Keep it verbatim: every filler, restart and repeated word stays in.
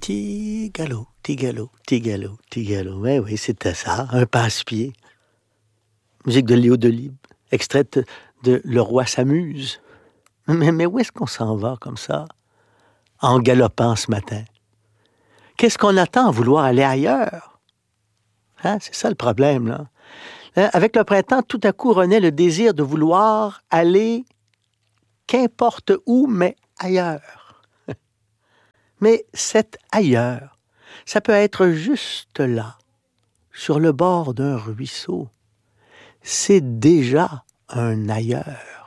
Petit galop, petit galop, petit galop, petit galop. Oui, oui, c'était ça, un passe-pied. Musique de Léo Delibes, extraite de Le Roi s'amuse. Mais, mais où est-ce qu'on s'en va comme ça, en galopant ce matin? Qu'est-ce qu'on attend à vouloir aller ailleurs? Hein? C'est ça le problème, là. Hein? Avec le printemps, tout à coup renaît le désir de vouloir aller qu'importe où, mais ailleurs. Mais cet ailleurs, ça peut être juste là, sur le bord d'un ruisseau. C'est déjà un ailleurs.